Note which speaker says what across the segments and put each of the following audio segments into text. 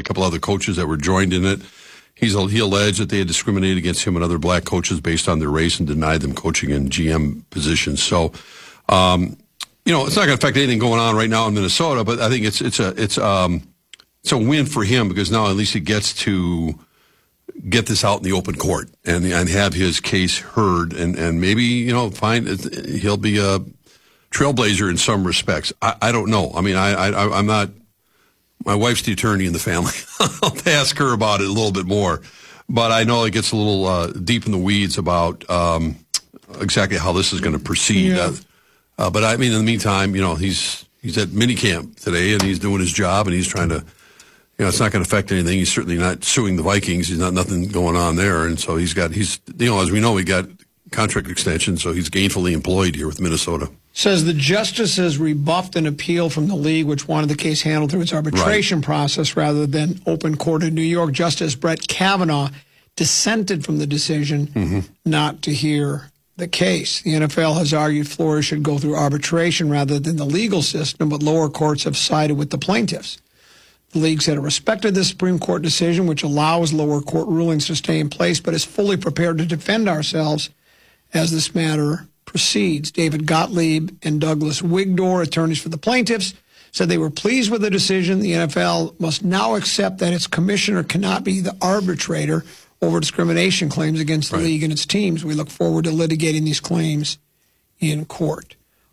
Speaker 1: couple other coaches that were joined in it. He alleged that they had discriminated against him and other black coaches based on their race and denied them coaching in GM positions. So, it's not going to affect anything going on right now in Minnesota, but I think it's a win for him because now at least he gets to get this out in the open court and have his case heard and maybe, he'll be a trailblazer in some respects. I don't know. I mean, I'm not, my wife's the attorney in the family. I'll ask her about it a little bit more, but I know it gets a little deep in the weeds about exactly how this is going to proceed.
Speaker 2: Yeah.
Speaker 1: But I mean, in the meantime, he's at minicamp today and he's doing his job and he's trying to, it's not going to affect anything. He's certainly not suing the Vikings. He's not nothing going on there. And so as we know, he got contract extension, so he's gainfully employed here with Minnesota.
Speaker 2: Says the justices rebuffed an appeal from the league, which wanted the case handled through its arbitration process rather than open court in New York. Justice Brett Kavanaugh dissented from the decision not to hear the case. The NFL has argued Flores should go through arbitration rather than the legal system, but lower courts have sided with the plaintiffs. The league said it respected the Supreme Court decision, which allows lower court rulings to stay in place, but is fully prepared to defend ourselves as this matter proceeds. David Gottlieb and Douglas Wigdor, attorneys for the plaintiffs, said they were pleased with the decision. The NFL must now accept that its commissioner cannot be the arbitrator over discrimination claims against the league and its teams. We look forward to litigating these claims in court.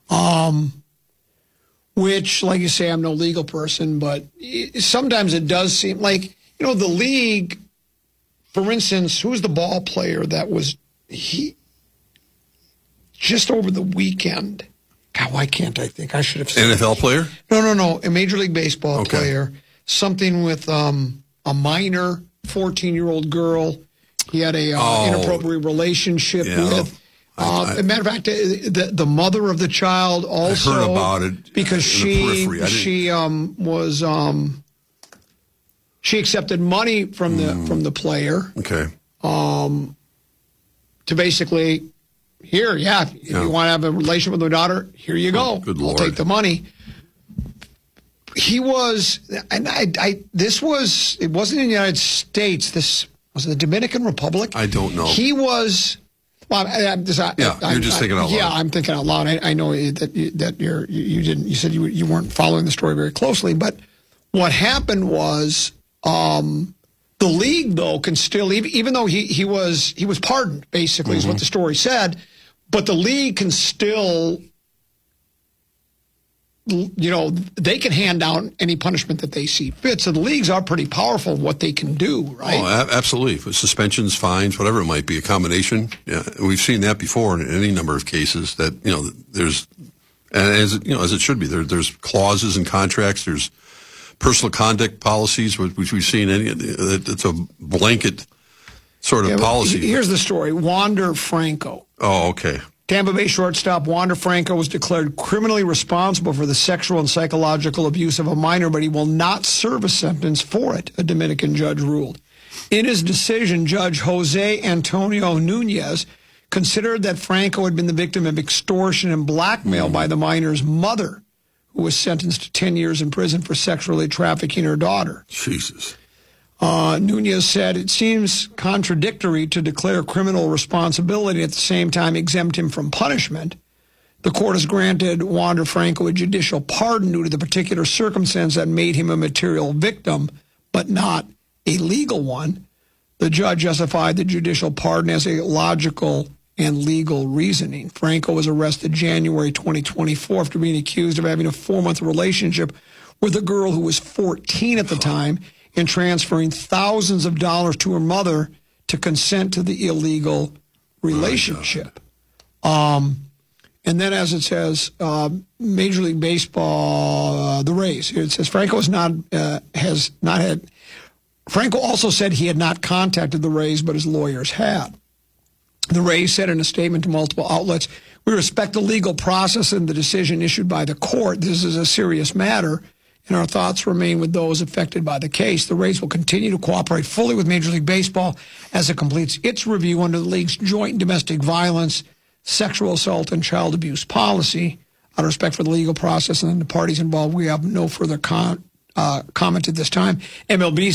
Speaker 2: Which, like you say, I'm no legal person, but sometimes it does seem like, the league, for instance, who's the ball player that was, just over the weekend. God, why can't I think? I should have said
Speaker 1: NFL player?
Speaker 2: No. A Major League Baseball player. Something with a minor 14-year-old girl. He had a inappropriate relationship with. As a matter of fact, the mother of the child also.
Speaker 1: I heard about it
Speaker 2: because she accepted money from the player.
Speaker 1: Okay.
Speaker 2: To basically, if you want to have a relation with my daughter, here you go.
Speaker 1: Good Lord.
Speaker 2: I'll take the money. He was, and it wasn't in the United States. This was the Dominican Republic.
Speaker 1: I don't know.
Speaker 2: He was. Well,
Speaker 1: you're just thinking out loud.
Speaker 2: Yeah, I'm thinking out loud. I know that you said you weren't following the story very closely, but what happened was the league though can still, even though he was pardoned, basically is what the story said, but the league can still, they can hand down any punishment that they see fit. So the leagues are pretty powerful in what they can do, right?
Speaker 1: Oh, absolutely. Suspensions, fines, whatever it might be, a combination. Yeah, we've seen that before in any number of cases that, there's, as it should be, there's clauses in contracts, there's personal conduct policies, which we've seen it's a blanket sort of policy.
Speaker 2: Here's the story. Wander Franco.
Speaker 1: Oh, okay.
Speaker 2: Tampa Bay shortstop Wander Franco was declared criminally responsible for the sexual and psychological abuse of a minor, but he will not serve a sentence for it, a Dominican judge ruled. In his decision, Judge Jose Antonio Nunez considered that Franco had been the victim of extortion and blackmail by the minor's mother, who was sentenced to 10 years in prison for sexually trafficking her daughter.
Speaker 1: Jesus.
Speaker 2: Nunez said it seems contradictory to declare criminal responsibility and at the same time exempt him from punishment. The court has granted Wander Franco a judicial pardon due to the particular circumstance that made him a material victim, but not a legal one. The judge justified the judicial pardon as a logical and legal reasoning. Franco was arrested January 2024 after being accused of having a 4-month relationship with a girl who was 14 at the time and transferring thousands of dollars to her mother to consent to the illegal relationship. And then, as it says, Major League Baseball, the Rays. Here it says Franco has not had. Franco also said he had not contacted the Rays, but his lawyers had. The Rays said in a statement to multiple outlets, "We respect the legal process and the decision issued by the court. This is a serious matter, and our thoughts remain with those affected by the case. The Rays will continue to cooperate fully with Major League Baseball as it completes its review under the league's joint domestic violence, sexual assault, and child abuse policy. Out of respect for the legal process and the parties involved, we have no further comment at this time." MLB